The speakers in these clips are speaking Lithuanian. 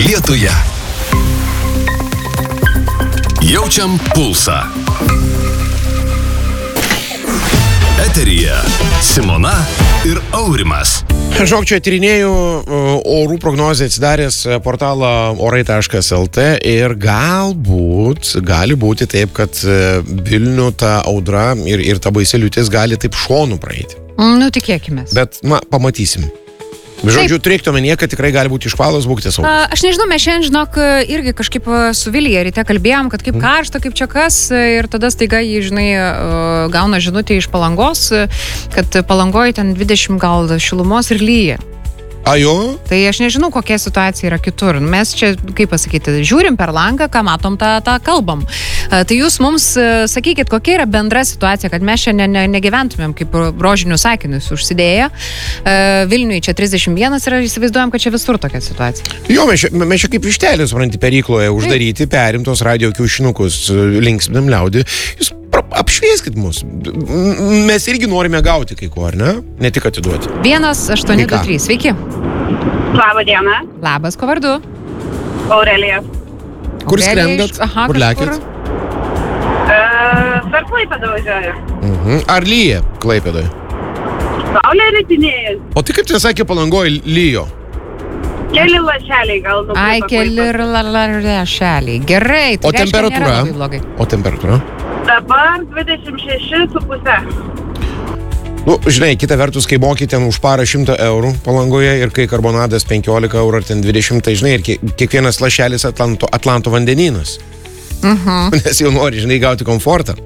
Lietuje. Jaučiam pulsą. Eteryje Simona ir Aurimas. Žinok, čia tyrinėjau orų prognozę atsidaręs portalą orai.lt ir gali būti taip, kad Vilnių ta audra ir ta baisi liūtis gali taip šonu praeiti. Nu, tikėkime. Bet, pamatysim. Žodžiu, turėkite omenyje, kad tikrai gali būti išvalos, būkite saugus. Aš nežinau, mes šiandien, žinok, irgi kažkaip su Vilija ryte kalbėjom, kad kaip karšta, kaip čia kas, ir tada staiga jį, žinai, gauna žinutę iš Palangos, kad Palangoje ten 20 gal šilumos ir lyja. Ajo? Tai aš nežinau, kokia situacija yra kitur. Mes čia, kaip pasakyti, žiūrim per langą, ką matom, tą kalbam. Tai jūs mums sakykit, kokia yra bendra situacija, kad mes čia negyventumėm kaip rožinius sakinius užsidėję. Vilniui čia 31 ir įsivaizduojam, kad čia visur tokia situacija. Jo, mes čia kaip vištelės, supranti, perykloje uždaryti, perimtos radio kiaušinukus, linksminam liaudį. Jūs apšvieskit mus. Mes irgi norime gauti kai ko, ar ne? Ne tik atiduoti. 1823, sveiki. Labą dieną. Labas, ko vardu? Aurelija. Kur skrendat? Kur lekit? Per Klaipėdą važiuoju. Ar lyja Klaipėdoje? Saulė rytinėja. O tai kaip ten sakė Palangoje lyjo? Keli lašeliai gal nukrito. Ai, keli lašeliai. Gerai. O temperatūra? O temperatūra? Dabar 26,5. Nu, žinai, kita vertus, kai moki ten už parą 100 eurų Palangoje ir kai karbonadas 15 eurų ar ten 20, tai žinai, ir kiekvienas lašelis Atlanto vandenynas. Nes jau nori, žinai, gauti komfortą.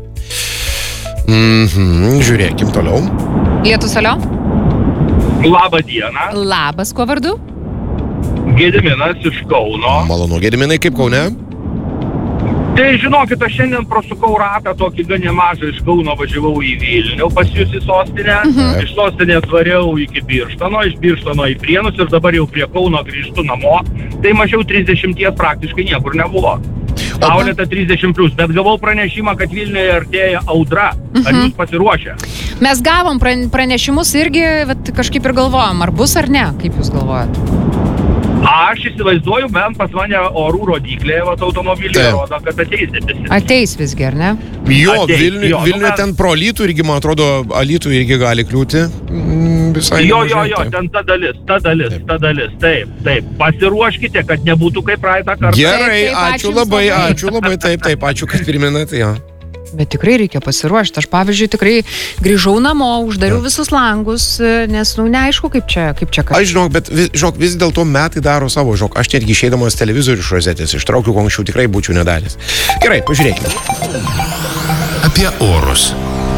Žiūrėkim toliau. Lietus, alio? Labą dieną. Labas, kuo vardu? Gediminas iš Kauno. Malonu, Gediminai, kaip Kaune? Tai žinokit, aš šiandien prosukau ratą tokį gan nemažą iš Kauno, važiavau į Vilnių pas jūs į sostinę. Iš sostinės variau iki Birštono, iš Birštono į Prienus ir dabar jau prie Kauno grįžtu namo. Tai mažiau 30 praktiškai niekur nebuvo. Saulėta 30+, bet gavau pranešimą, kad Vilniuje artėja audra. Ar jūs pasiruošę? Mes gavom pranešimus irgi, bet kažkaip ir galvojom, ar bus ar ne, kaip jūs galvojat? Aš įsivaizduoju, bent pas mane orų rodiklė, automobilį rodo, kad ateis debesis. Ateis visgi, ar ne? Jo, Vilniuje ten pro Alytų irgi, man atrodo, Alytų irgi gali kliūti. Jo, ten ta dalis, taip. Pasiruoškite, kad nebūtų kaip praeitą kartą. Gerai, ačiū labai, taip, ačiū, kad priminate, jo. Bet tikrai reikia pasiruošti. Aš, pavyzdžiui, tikrai grįžau namo, uždariau visus langus, nes, neaišku, kaip čia. Aš vis dėlto metai daro savo, aš netgi išeidamas televizorių iš rozetės ištraukiu, ko anksčiau tikrai būčiau nedaręs. Gerai, pažiūrėkime. Apie orus.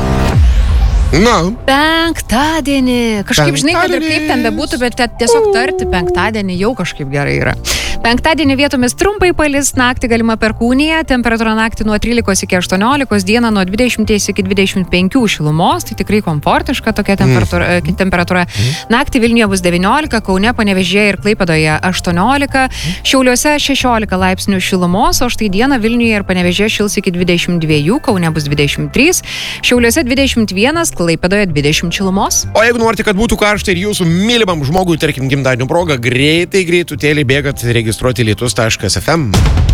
Penktadienį. Kažkaip, žinai, kad ir kaip ten bebūtų, bet tiesiog tarti penktadienį jau kažkaip gerai yra. Penktadienį vietomis trumpai palis, naktį galima perkūnija, temperatūra naktį nuo 13 iki 18, dieną nuo 20 iki 25 šilumos, tai tikrai komfortiška tokia temperatūra. Naktį Vilniuje bus 19, Kaune, Panevėžyje ir Klaipėdoje 18, Šiauliuose 16 laipsnių šilumos, o štai dieną Vilniuje ir Panevėžyje šils iki 22, Kaune bus 23, Šiauliuose 21, Klaipėdoje 20 šilumos. O jeigu norite, kad būtų karšta ir jūsų mylimam žmogui, tarkim, gimtadienio proga, greitutėlį bėgat registruoti lietus.fm.